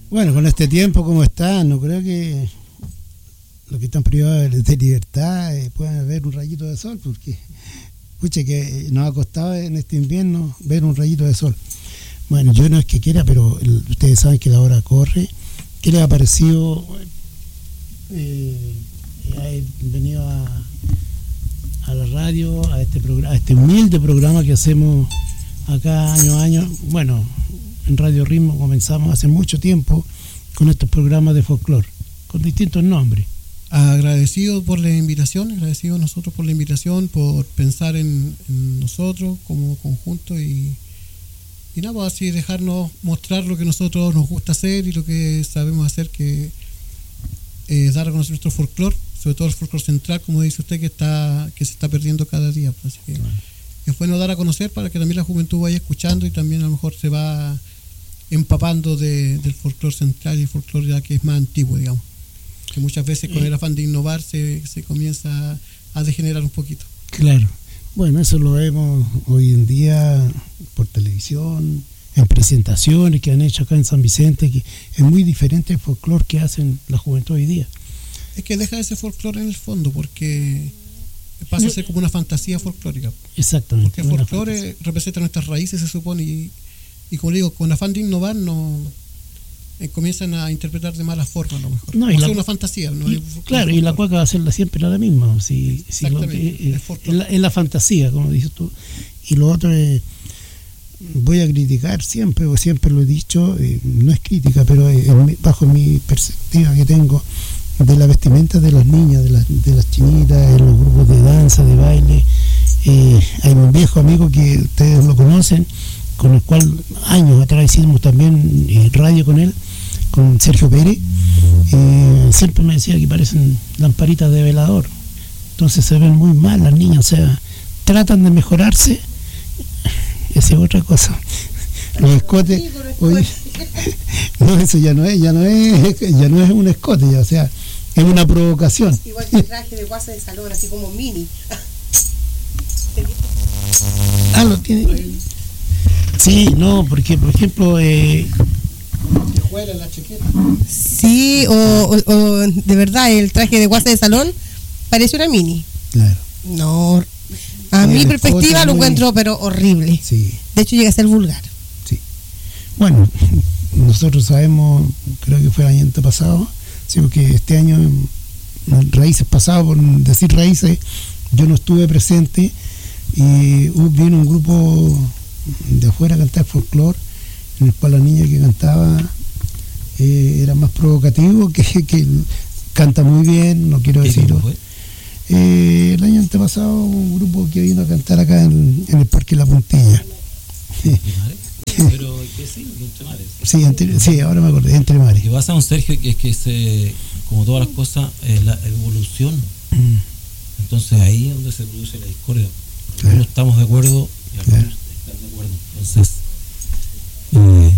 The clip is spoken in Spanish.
Bueno, con este tiempo como está, no creo que los que están privados de libertad puedan ver un rayito de sol, porque pucha que nos ha costado en este invierno ver un rayito de sol. Bueno, yo no es que quiera, pero ustedes saben que la hora corre. ¿Qué les ha parecido? He venido a la radio, a este humilde programa que hacemos acá año a año. Bueno, en Radio Ritmo comenzamos hace mucho tiempo con estos programas de folclore, con distintos nombres. Agradecido por la invitación, agradecido nosotros por la invitación, por pensar en nosotros como conjunto y nada, pues así dejarnos mostrar lo que nosotros nos gusta hacer y lo que sabemos hacer, que es dar a conocer nuestro folclore, sobre todo el folclore central, como dice usted, que se está perdiendo cada día. Pues, así que es bueno dar a conocer para que también la juventud vaya escuchando y también a lo mejor se va empapando del folclore central y el folclore ya que es más antiguo, digamos. Que muchas veces con el afán de innovar se comienza a degenerar un poquito. Claro. Bueno, eso lo vemos hoy en día por televisión, en presentaciones que han hecho acá en San Vicente, que es muy diferente el folclore que hacen la juventud hoy día. Es que deja ese folclore en el fondo, porque pasa a ser como una fantasía folclórica. Exactamente. Porque el folclore representa nuestras raíces, se supone, y como digo, con afán de innovar no comienzan a interpretar de mala forma a lo mejor. No, es una fantasía. ¿No? Claro, y la cueca va a ser siempre la misma. Es la fantasía, como dices tú. Y lo otro es, voy a criticar siempre, o siempre lo he dicho, no es crítica, pero bajo mi perspectiva que tengo de la vestimenta de las niñas, de las chinitas, en los grupos de danza, de baile. Hay un viejo amigo que ustedes lo conocen, con el cual años atrás hicimos también radio con él, con Sergio Pérez. Siempre me decía que parecen lamparitas de velador, entonces se ven muy mal las niñas, o sea, tratan de mejorarse. Esa es otra cosa. Los escotes, oye, no, eso ya no es un escote, ya, o sea, es una provocación. Igual que el traje de guasa de salón, así como mini. Lo tiene. Sí, no, porque por ejemplo juega la chaqueta. Sí, o de verdad el traje de guasa de salón parece una mini. Claro. No, a mi perspectiva lo encuentro pero horrible. Sí. De hecho llega a ser vulgar. Sí. Bueno, nosotros sabemos, creo que fue el año antepasado, sí, porque este año en Raíces pasado, por decir Raíces, yo no estuve presente y vino un grupo de afuera a cantar folclore, en el cual la niña que cantaba era más provocativo, que canta muy bien, no quiero decirlo. El año antepasado un grupo que vino a cantar acá en el Parque La Puntilla. Pero ¿qué sí? Entre Mares. Sí, ahora me acordé, Entre Mares. Lo que pasa, don Sergio, que es que como todas las cosas, la evolución. Entonces ahí es donde se produce la discordia. Claro. Algunos estamos de acuerdo y algunos están de acuerdo. Entonces,